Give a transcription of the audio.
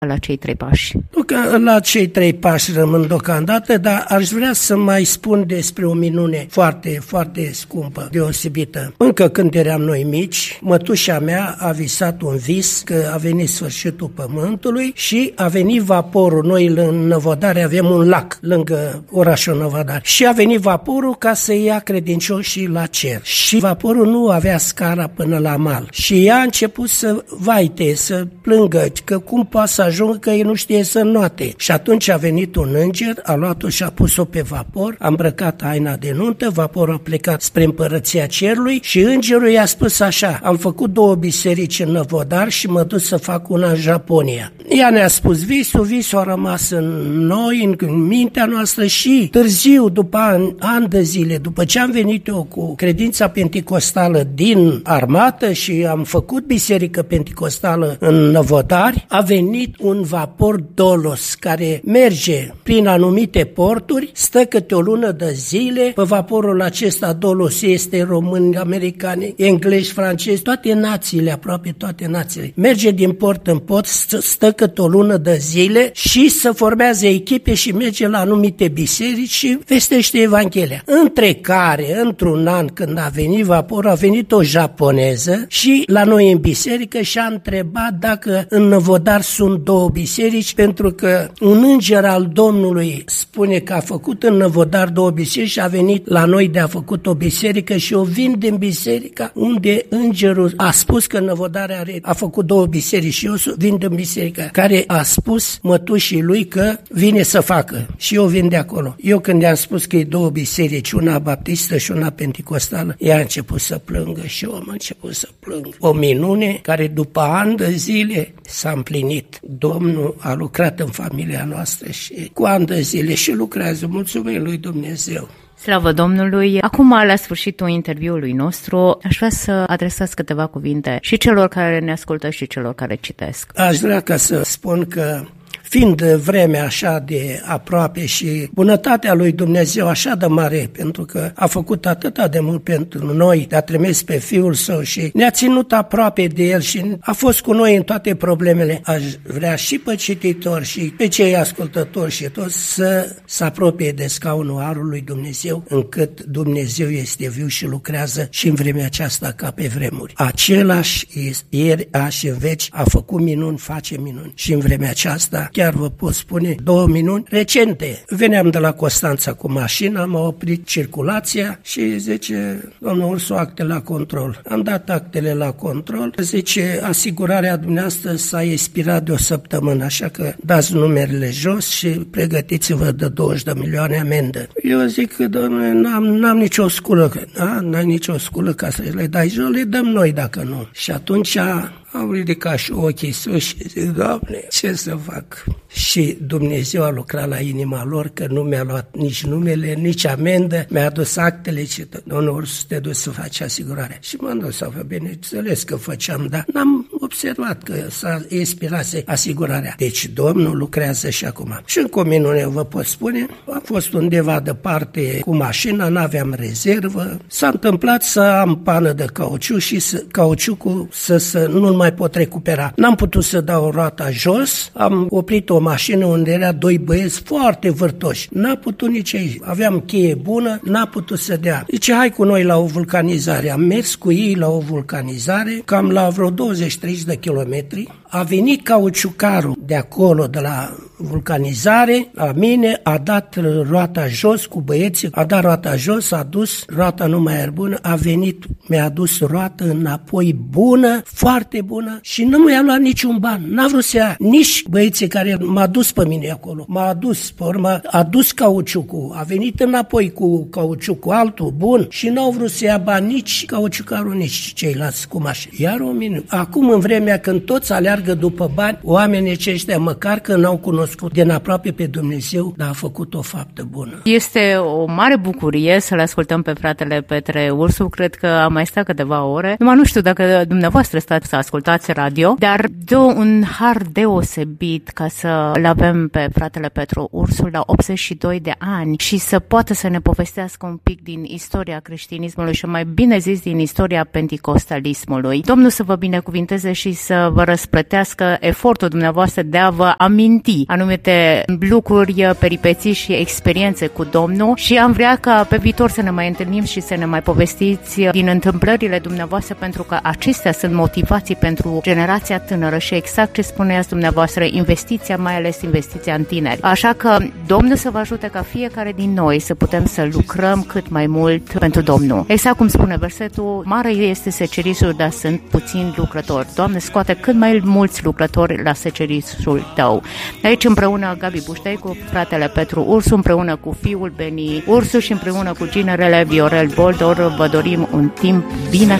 la cei 3 pași? La cei 3 pași rămân deocamdată, dar aș vrea să mai spun despre o minune foarte, foarte scumpă, deosebită. Încă când eram noi mici, mătușa mea a visat un vis că a venit sfârșitul pământului și a venit vaporul. Noi în Năvodari avem un lac lângă orașul Năvodari și a venit vaporul ca să ia credincioșii la cer. Și vaporul nu avea scara până la mal. Și ea a început să vaite, să plângă, că cum poate să ajungă, că ei nu știe să înnoate. Și atunci a venit un înger, a luat-o și a pus-o pe vapor, a îmbrăcat haina de nuntă, vaporul a plecat spre împărăția cerului și îngerul i-a spus așa: am făcut 2 biserici în Năvodari și mă duc să fac una în Japonia. Ea ne-a spus visul a rămas în noi, în mintea noastră și târziu, după ani de zile, după ce am venit eu cu credința penticostală din armată și am făcut biserică penticostală în Năvodari, a venit un vapor Dolos care merge prin anumite porturi, stă câte o lună de zile. Pe vaporul acesta Dolos este români, americani, englezi, francezi, toate națiile, aproape toate națiile. Merge din port în port, stă câte o lună de zile și se formează echipe și merge la anumite biserici și vestește Evanghelia. Între care, într-un an, când a venit vaporul, a venit o japoneză și la noi în biserică și a întrebat dacă în Năvodari sunt 2 biserici, pentru că un înger al Domnului spune că a făcut în Năvodari 2 biserici și a venit la noi de a făcut o biserică și o vin din biserica unde îngerul a spus că Năvodari a făcut 2 biserici și eu vin din biserica care a spus mătușii lui că vine să facă și eu vin de acolo. Eu când i-am spus că e 2 biserici, una baptistă și una penticostală, ea a început să plângă și eu am început să plâng. O minune care după ani de zile s-a împlinit. Domnul a lucrat în familia noastră și cu ani de zile și lucrează. Mulțumim lui Dumnezeu. Slavă Domnului! Acum, la sfârșitul interviului nostru, aș vrea să adresați câteva cuvinte și celor care ne ascultă și celor care citesc. Aș vrea ca să spun că fiind vremea așa de aproape și bunătatea lui Dumnezeu așa de mare, pentru că a făcut atâta de mult pentru noi, de a trimis pe Fiul Său și ne-a ținut aproape de El și a fost cu noi în toate problemele, aș vrea și pe cititori și pe cei ascultători și toți să se apropie de scaunul harului lui Dumnezeu, încât Dumnezeu este viu și lucrează și în vremea aceasta ca pe vremuri. Același ieri, azi în veci, a făcut minuni, face minuni și în vremea aceasta chiar vă pot spune 2 minuni recente. Veneam de la Constanța cu mașina, m-a oprit circulația și zice: domnul Ursu, acte la control. Am dat actele la control, zice: asigurarea dumneavoastră s-a expirat de 1 săptămână, așa că dați numerele jos și pregătiți-vă de 20 de milioane amendă. Eu zic că, domnule, n-am nicio sculă. N-ai nicio sculă ca să le dai jos, le dăm noi dacă nu. Și atunci am ridicat și ochii sus și zic: Doamne, ce să fac? Și Dumnezeu a lucrat la inima lor, că nu mi-a luat nici numele, nici amendă, mi-a adus actele și domnul Ursu, te duci să faci asigurarea. Și m-am dus să fac, bineînțeles că făceam, dar n-am observat că s-a expirase asigurarea. Deci Domnul lucrează și acum. Și încă o minune vă pot spune, am fost undeva departe cu mașina, n-aveam rezervă, s-a întâmplat să am pană de cauciuc și cauciucul să nu mai pot recupera. N-am putut să dau roata jos, am oprit o mașină unde era 2 băieți foarte vârtoși. N-a putut nici ei. Aveam cheie bună, n-a putut să dea. Zice: hai cu noi la o vulcanizare. Am mers cu ei la o vulcanizare, cam la vreo 20-30 de kilometri. A venit cauciucarul de acolo, de la vulcanizare, la mine, a dat roata jos cu băieții, a dat roata jos, a dus, roata nu mai era bună, a venit, mi-a adus roata înapoi bună, foarte bună și nu mi-a luat niciun ban. N-a vrut să ia nici băieții care m-a dus pe mine acolo. M-a adus, pe urmă, a dus cauciucul, a venit înapoi cu cauciucul altul, bun, și n-au vrut să ia bani nici cauciucarul, nici ceilalți cu mașini. Iar o minune. Acum, în vremea când toți aleargă după bani, oamenii aceștia, măcar că n-au cunoscut din aproape pe Dumnezeu, dar a făcut o faptă bună. Este o mare bucurie să-l ascultăm pe fratele Petre Ursu. Cred că am mai stat câteva ore. Numai nu știu dacă dumneavoastră stați să ascultați radio, dar de un har deosebit ca să-l avem pe fratele Petru Ursu la 82 de ani și să poată să ne povestească un pic din istoria creștinismului și mai bine zis din istoria penticostalismului. Domnul să vă binecuvinteze și să vă răsplătească plătească efortul dumneavoastră de a vă aminti anumite lucruri, peripeții și experiențe cu Domnul și am vrea ca pe viitor să ne mai întâlnim și să ne mai povestiți din întâmplările dumneavoastră, pentru că acestea sunt motivații pentru generația tânără și exact ce spuneați dumneavoastră, investiția, mai ales investiția în tineri. Așa că Domnul să vă ajute ca fiecare din noi să putem să lucrăm cât mai mult pentru Domnul. Exact cum spune versetul, mare este secerișul, dar sunt puțini lucrători. Doamne, scoate cât mai mulți lucrători la secerișul Tău. Aici împreună Gabi Buștei cu fratele Petru Ursu, împreună cu fiul Beni Ursu și împreună cu ginerele Viorel Boldor vă dorim un timp bine